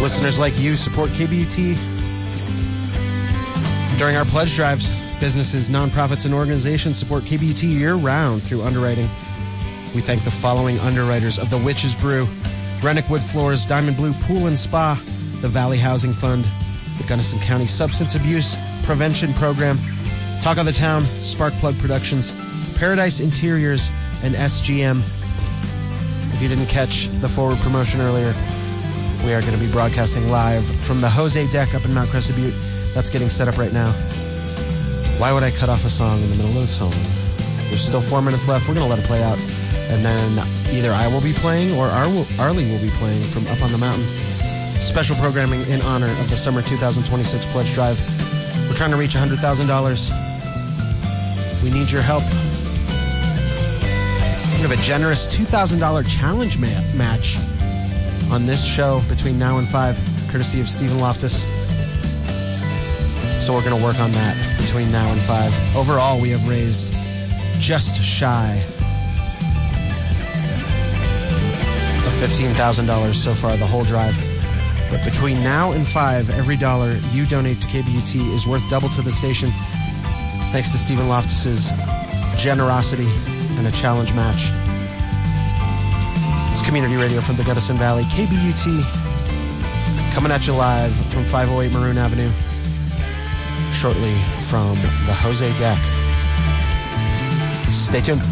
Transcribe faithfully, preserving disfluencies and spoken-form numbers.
Listeners like you support K B U T during our pledge drives. Businesses, nonprofits, and organizations support K B U T year-round through underwriting. We thank the following underwriters of the Witch's Brew: Rennick Wood Floors, Diamond Blue Pool and Spa, the Valley Housing Fund, the Gunnison County Substance Abuse Prevention Program, Talk of the Town, Sparkplug Productions, Paradise Interiors, and S G M. If you didn't catch the forward promotion earlier, we are going to be broadcasting live from the Jose Deck up in Mount Crested Butte. That's getting set up right now. Why would I cut off a song in the middle of the song? There's still four minutes left. We're going to let it play out. And then either I will be playing or Arlie will be playing from Up on the Mountain. Special programming in honor of the Summer twenty twenty-six Pledge Drive. We're trying to reach one hundred thousand dollars. We need your help. We have a generous two thousand dollars challenge ma- match on this show between now and five, courtesy of Stephen Loftus. So we're going to work on that between now and five. Overall, we have raised just shy of fifteen thousand dollars so far, the whole drive. But between now and five, every dollar you donate to K B U T is worth double to the station. Thanks to Stephen Loftus's generosity and a challenge match. It's community radio from the Gunnison Valley. K B U T coming at you live from five oh eight Maroon Avenue. Shortly from the Jose Deck. Stay tuned.